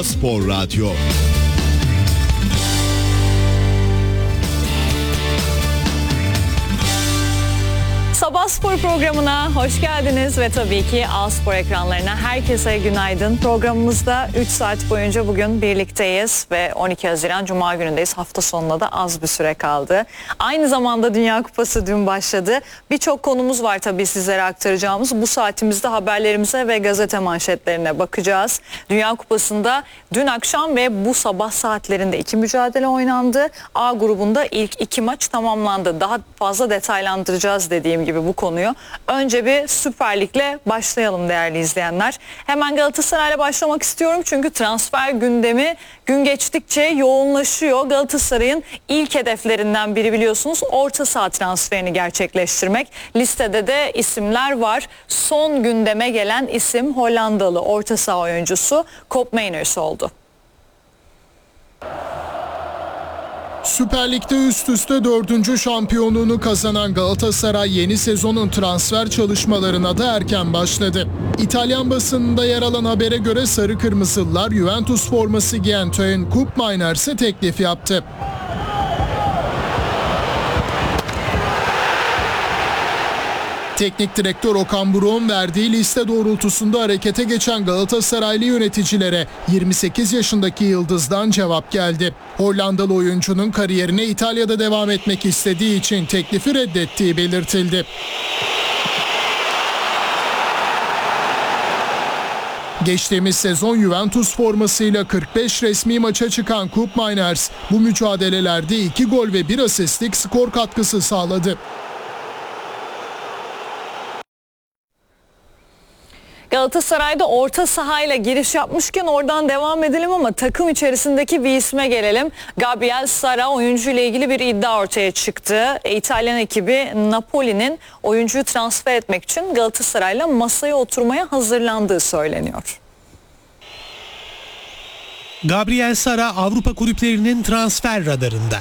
A-Spor Radyo. Sabah Spor programına hoş geldiniz ve tabii ki A-Spor ekranlarına herkese günaydın. Programımızda 3 saat boyunca bugün birlikteyiz ve 12 Haziran Cuma günündeyiz. Hafta sonuna da az bir süre kaldı. Aynı zamanda Dünya Kupası dün başladı. Birçok konumuz var tabii sizlere aktaracağımız. Bu saatimizde haberlerimize ve gazete manşetlerine bakacağız. Dünya Kupası'nda dün akşam ve bu sabah saatlerinde 2 mücadele oynandı. A grubunda ilk 2 maç tamamlandı. Daha fazla detaylandıracağız dediğim gibi bu konuyu. Önce bir Süper Lig'le başlayalım değerli izleyenler. Hemen Galatasaray'la başlamak istiyorum çünkü transfer gündemi gün geçtikçe yoğunlaşıyor. Galatasaray'ın ilk hedeflerinden biri biliyorsunuz orta saha transferini gerçekleştirmek. Listede de isimler var. Son gündeme gelen isim Hollandalı orta saha oyuncusu Koopmeiners oldu. Süper Lig'de üst üste 4. şampiyonluğunu kazanan Galatasaray yeni sezonun transfer çalışmalarına da erken başladı. İtalyan basınında yer alan habere göre Sarı Kırmızılılar Juventus forması giyen Teun Koopmeiners'e teklif yaptı. Teknik direktör Okan Buruk'un verdiği liste doğrultusunda harekete geçen Galatasaraylı yöneticilere 28 yaşındaki yıldızdan cevap geldi. Hollandalı oyuncunun kariyerine İtalya'da devam etmek istediği için teklifi reddettiği belirtildi. Geçtiğimiz sezon Juventus formasıyla 45 resmi maça çıkan Koopmeiners bu mücadelelerde 2 gol ve 1 asistlik skor katkısı sağladı. Galatasaray'da orta sahayla giriş yapmışken oradan devam edelim ama takım içerisindeki bir isme gelelim. Gabriel Sara oyuncu ile ilgili bir iddia ortaya çıktı. İtalyan ekibi Napoli'nin oyuncuyu transfer etmek için Galatasaray'la masaya oturmaya hazırlandığı söyleniyor. Gabriel Sara Avrupa kulüplerinin transfer radarında.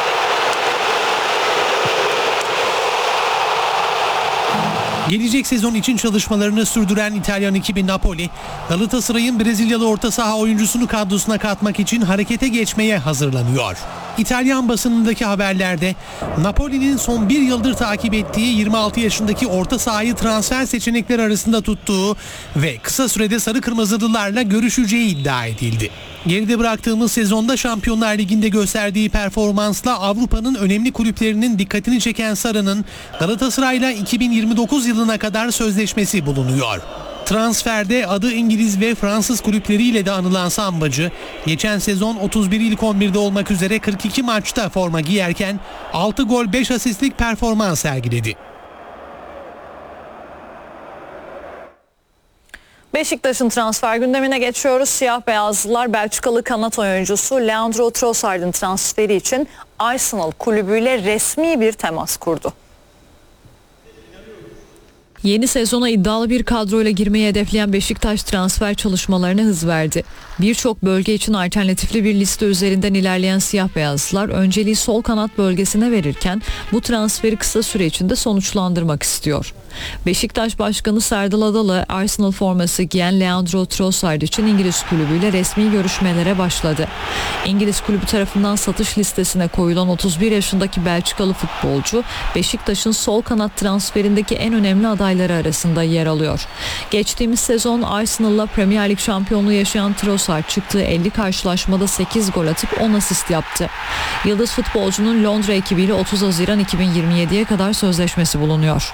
Gelecek sezon için çalışmalarını sürdüren İtalyan ekibi Napoli, Galatasaray'ın Brezilyalı orta saha oyuncusunu kadrosuna katmak için harekete geçmeye hazırlanıyor. İtalyan basınındaki haberlerde Napoli'nin son bir yıldır takip ettiği 26 yaşındaki orta sahayı transfer seçenekleri arasında tuttuğu ve kısa sürede Sarı Kırmızılılarla görüşeceği iddia edildi. Geride bıraktığımız sezonda Şampiyonlar Ligi'nde gösterdiği performansla Avrupa'nın önemli kulüplerinin dikkatini çeken Sara'nın Galatasaray'la 2029 yılına kadar sözleşmesi bulunuyor. Transferde adı İngiliz ve Fransız kulüpleriyle de anılan Sambacı, geçen sezon 31 ilk 11'de olmak üzere 42 maçta forma giyerken 6 gol 5 asistlik performans sergiledi. Beşiktaş'ın transfer gündemine geçiyoruz. Siyah beyazlılar Belçikalı kanat oyuncusu Leandro Trossard'ın transferi için Arsenal kulübüyle resmi bir temas kurdu. Yeni sezona iddialı bir kadroyla girmeyi hedefleyen Beşiktaş transfer çalışmalarına hız verdi. Birçok bölge için alternatifli bir liste üzerinden ilerleyen siyah beyazlılar önceliği sol kanat bölgesine verirken bu transferi kısa süre içinde sonuçlandırmak istiyor. Beşiktaş Başkanı Serdal Adalı Arsenal forması giyen Leandro Trossard için İngiliz kulübüyle resmi görüşmelere başladı. İngiliz kulübü tarafından satış listesine koyulan 31 yaşındaki Belçikalı futbolcu Beşiktaş'ın sol kanat transferindeki en önemli adayları arasında yer alıyor. Geçtiğimiz sezon Arsenal'la Premier Lig şampiyonluğu yaşayan Trossard çıktığı 50 karşılaşmada 8 gol atıp 10 asist yaptı. Yıldız futbolcunun Londra ekibiyle 30 Haziran 2027'ye kadar sözleşmesi bulunuyor.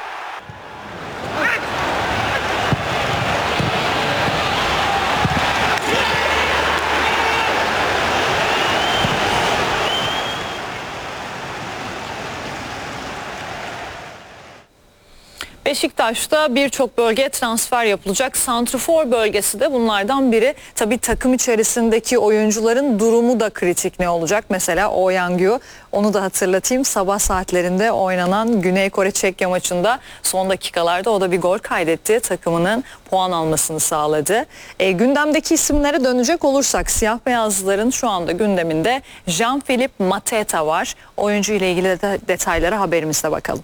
Beşiktaş'ta birçok bölgeye transfer yapılacak. Santrfor bölgesi de bunlardan biri. Tabii takım içerisindeki oyuncuların durumu da kritik ne olacak? Mesela Oh Yang-gyu, onu da hatırlatayım. Sabah saatlerinde oynanan Güney Kore Çekya maçında son dakikalarda o da bir gol kaydetti. Takımının puan almasını sağladı. Gündemdeki isimlere dönecek olursak siyah beyazlıların şu anda gündeminde Jean-Philippe Mateta var. Oyuncu ile ilgili detaylara haberimizde bakalım.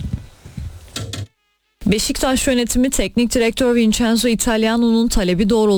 Beşiktaş yönetimi teknik direktör Vincenzo Italiano'nun talebi doğrultusunda